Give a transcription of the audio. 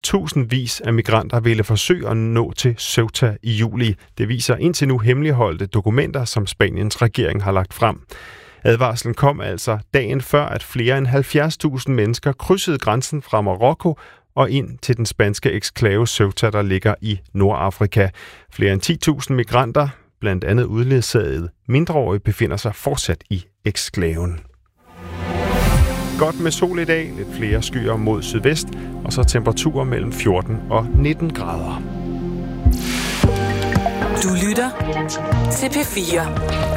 tusindvis af migranter ville forsøge at nå til Ceuta i juli. Det viser indtil nu hemmeligholdte dokumenter, som Spaniens regering har lagt frem. Advarslen kom altså dagen før, at flere end 70.000 mennesker krydsede grænsen fra Marokko og ind til den spanske eksklave Ceuta, der ligger i Nordafrika. Flere end 10.000 migranter, blandt andet udledsagede mindreårige, befinder sig fortsat i eksklaven. Godt med sol i dag, lidt flere skyer mod sydvest, og så temperaturer mellem 14 og 19 grader. Du lytter til P4.